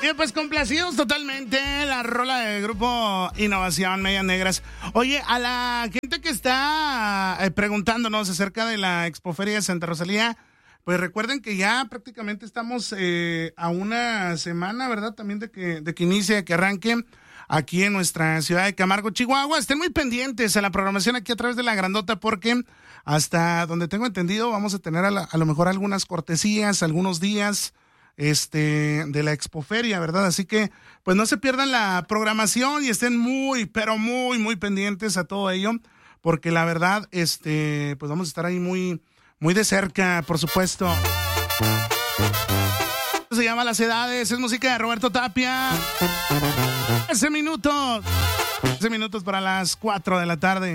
Oye, pues complacidos totalmente, la rola del grupo Innovación Medias Negras. Oye, a la gente que está preguntándonos acerca de la Expoferia de Santa Rosalía, pues recuerden que ya prácticamente estamos a una semana, ¿verdad? También de que inicie, que arranque aquí en nuestra ciudad de Camargo, Chihuahua. Estén muy pendientes a la programación aquí a través de La Grandota, porque hasta donde tengo entendido vamos a tener a lo mejor algunas cortesías, algunos días de la Expoferia, ¿verdad? Así que pues no se pierdan la programación y estén muy, pero muy, muy pendientes a todo ello, porque la verdad, pues vamos a estar ahí muy, muy de cerca, por supuesto. Se llama Las Edades, es música de Roberto Tapia. 13 minutos para las 4 de la tarde.